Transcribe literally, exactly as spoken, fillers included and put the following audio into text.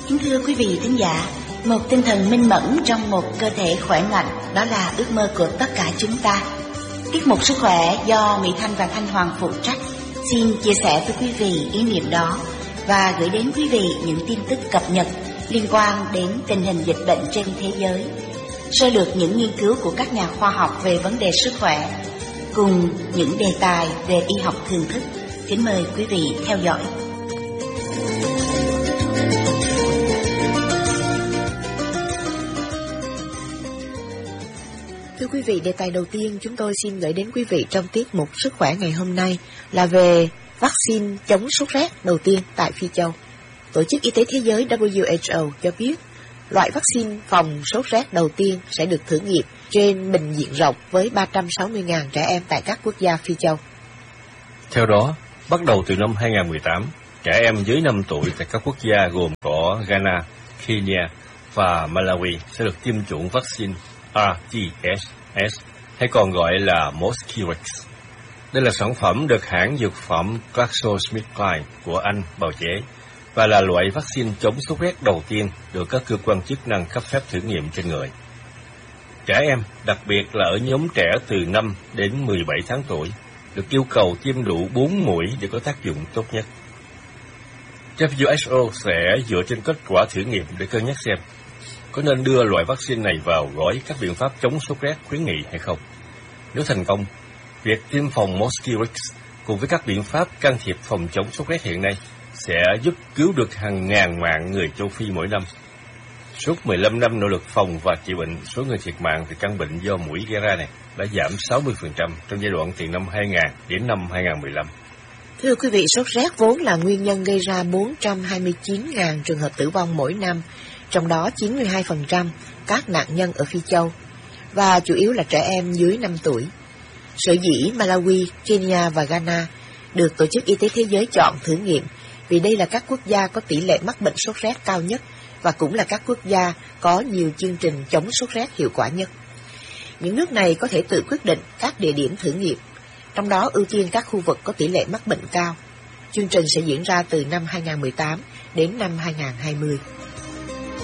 Kính thưa quý vị thính giả, một tinh thần minh mẫn trong một cơ thể khỏe mạnh, đó là ước mơ của tất cả chúng ta. Tiết mục Sức khỏe do Mỹ Thanh và Thanh Hoàng phụ trách xin chia sẻ với quý vị ý niệm đó và gửi đến quý vị những tin tức cập nhật liên quan đến tình hình dịch bệnh trên thế giới, sơ lược những nghiên cứu của các nhà khoa học về vấn đề sức khỏe, cùng những đề tài về y học thường thức. Kính mời quý vị theo dõi. Thưa quý vị, đề tài đầu tiên chúng tôi xin gửi đến quý vị trong tiết mục Sức khỏe ngày hôm nay là về vaccine chống sốt rét đầu tiên tại Phi Châu. Tổ chức Y tế Thế giới W H O cho biết loại vaccine phòng sốt rét đầu tiên sẽ được thử nghiệm trên bệnh diện rộng với ba trăm sáu mươi nghìn trẻ em tại các quốc gia Phi Châu. Theo đó, bắt đầu từ năm hai không một tám, trẻ em dưới năm tuổi tại các quốc gia gồm có Ghana, Kenya và Malawi sẽ được tiêm chủng vaccine R T S S hay còn gọi là Mosquirix. Đây là sản phẩm được hãng dược phẩm GlaxoSmithKline của Anh bào chế và là loại vaccine chống sốt rét đầu tiên được các cơ quan chức năng cấp phép thử nghiệm trên người. Trẻ em, đặc biệt là ở nhóm trẻ từ năm đến mười bảy tháng tuổi, được yêu cầu tiêm đủ bốn mũi để có tác dụng tốt nhất. W H O sẽ dựa trên kết quả thử nghiệm để cân nhắc xem có nên đưa loại vaccine này vào gói các biện pháp chống sốt rét khuyến nghị hay không. Nếu thành công, việc tiêm phòng Mosquirix cùng với các biện pháp can thiệp phòng chống sốt rét hiện nay sẽ giúp cứu được hàng ngàn mạng người châu Phi mỗi năm. Suốt mười lăm năm nỗ lực phòng và trị bệnh, số người thiệt mạng vì căn bệnh do muỗi gây ra này đã giảm sáu mươi phần trăm trong giai đoạn từ năm hai không không không đến năm hai không một lăm. Thưa quý vị, sốt rét vốn là nguyên nhân gây ra bốn trăm hai mươi chín nghìn trường hợp tử vong mỗi năm, trong đó chín mươi hai phần trăm các nạn nhân ở Phi Châu, và chủ yếu là trẻ em dưới năm tuổi. Sở dĩ Malawi, Kenya và Ghana được Tổ chức Y tế Thế giới chọn thử nghiệm vì đây là các quốc gia có tỷ lệ mắc bệnh sốt rét cao nhất và cũng là các quốc gia có nhiều chương trình chống sốt rét hiệu quả nhất. Những nước này có thể tự quyết định các địa điểm thử nghiệm, trong đó ưu tiên các khu vực có tỷ lệ mắc bệnh cao. Chương trình sẽ diễn ra từ năm hai không một tám đến năm hai không hai không.